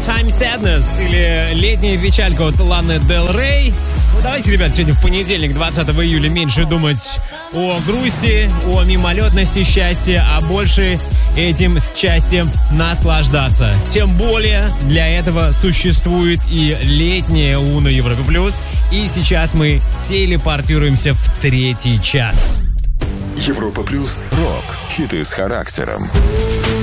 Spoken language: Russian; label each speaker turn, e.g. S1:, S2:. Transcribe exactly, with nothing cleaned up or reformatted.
S1: Summertime Sadness или летняя печалька от Ланы Дель Рей. Ну, давайте, ребят, сегодня в понедельник, двадцатого июля, меньше думать о грусти, о мимолетности счастья, а больше этим счастьем наслаждаться. Тем более для этого существует и летняя У на Европе Плюс. И сейчас мы телепортируемся в третий час.
S2: Европа Плюс. Рок. Хиты с характером.